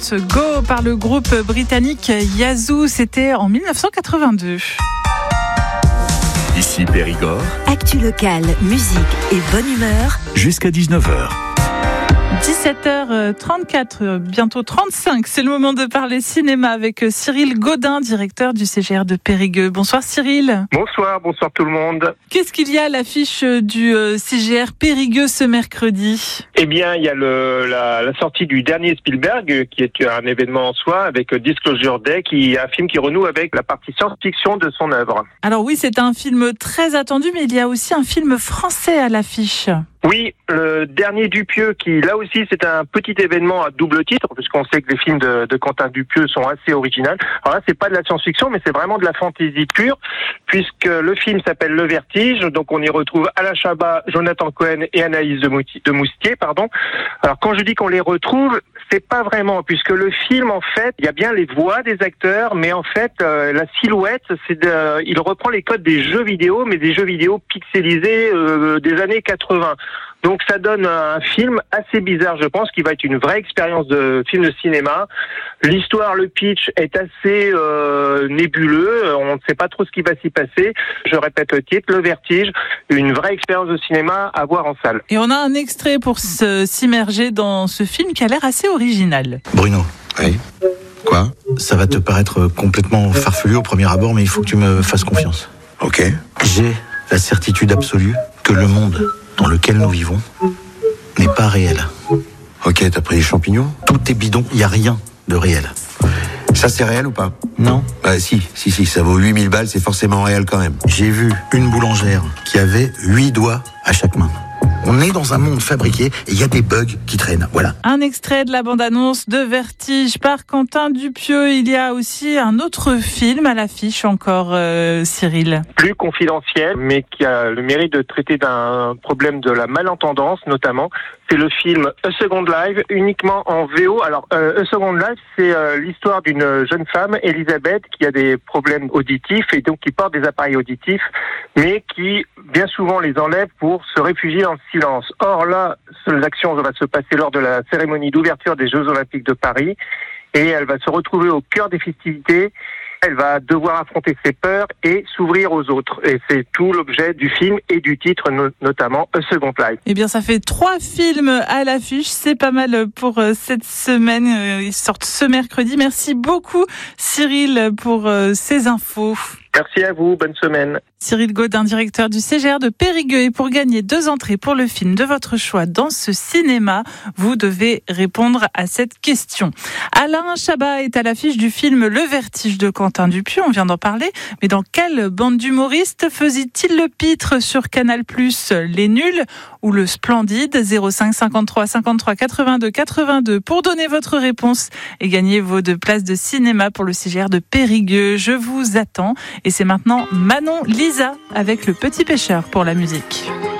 Don't Go par le groupe britannique Yazoo. C'était en 1982. Ici Périgord. Actu locale, musique et bonne humeur. Jusqu'à 19h. 17h34, bientôt 35. C'est le moment de parler cinéma avec Cyril Gaudin, directeur du CGR de Périgueux. Bonsoir Cyril. Bonsoir tout le monde. Qu'est-ce qu'il y a à l'affiche du CGR Périgueux ce mercredi ? Eh bien, il y a la sortie du dernier Spielberg, qui est un événement en soi, avec Disclosure Day, qui est un film qui renoue avec la partie science-fiction de son œuvre. Alors oui, c'est un film très attendu, mais il y a aussi un film français à l'affiche. Oui, le dernier Dupieux, qui là aussi c'est un petit événement à double titre, puisqu'on sait que les films de Quentin Dupieux sont assez originaux. Alors là, c'est pas de la science-fiction, mais c'est vraiment de la fantaisie pure, puisque le film s'appelle Le Vertige, donc on y retrouve Alain Chabat, Jonathan Cohen et Anaïs de Moustier. Alors quand je dis qu'on les retrouve, c'est pas vraiment, puisque le film, en fait, il y a bien les voix des acteurs, mais en fait, la silhouette, il reprend les codes des jeux vidéo, mais des jeux vidéo pixelisés des années 80. Donc ça donne un film assez bizarre, je pense, qui va être une vraie expérience de film de cinéma. L'histoire, le pitch est assez nébuleux, on ne sait pas trop ce qui va s'y passer. Je répète le titre, Le Vertige, une vraie expérience de cinéma à voir en salle. Et on a un extrait pour s'immerger dans ce film qui a l'air assez original. Bruno. Oui. Quoi ? Ça va te paraître complètement farfelu au premier abord, mais il faut que tu me fasses confiance. Ok. J'ai la certitude absolue que le monde dans lequel nous vivons n'est pas réel. Ok, t'as pris les champignons ? Tout est bidon, il n'y a rien de réel. Ça, c'est réel ou pas ? Non. Si, ça vaut 8000 balles, c'est forcément réel quand même. J'ai vu une boulangère qui avait 8 doigts à chaque main. On est dans un monde fabriqué et il y a des bugs qui traînent, voilà. Un extrait de la bande-annonce de Vertige par Quentin Dupieux. Il y a aussi un autre film à l'affiche encore, Cyril. Plus confidentiel, mais qui a le mérite de traiter d'un problème de la malentendance, notamment. C'est le film A Second Life, uniquement en VO. Alors, A Second Life, c'est l'histoire d'une jeune femme, Elisabeth, qui a des problèmes auditifs et donc qui porte des appareils auditifs, mais qui bien souvent les enlève pour se réfugier dans le silence. Or là, l'action va se passer lors de la cérémonie d'ouverture des Jeux Olympiques de Paris et elle va se retrouver au cœur des festivités. Elle va devoir affronter ses peurs et s'ouvrir aux autres. Et c'est tout l'objet du film et du titre, notamment A Second Life. Eh bien, ça fait 3 films à l'affiche. C'est pas mal pour cette semaine. Ils sortent ce mercredi. Merci beaucoup, Cyril, pour ces infos. Merci à vous, bonne semaine. Cyril Gaudin, directeur du CGR de Périgueux. Et pour gagner 2 entrées pour le film de votre choix dans ce cinéma, vous devez répondre à cette question. Alain Chabat est à l'affiche du film Le Vertige de Quentin Dupieux, on vient d'en parler. Mais dans quelle bande d'humoristes faisait-il le pitre sur Canal+, Les Nuls ou Le Splendide? 05 53 53 82 82 pour donner votre réponse et gagner vos 2 places de cinéma pour le CGR de Périgueux. Je vous attends. Et c'est maintenant Manon Lisa avec Le Petit Pêcheur pour la musique.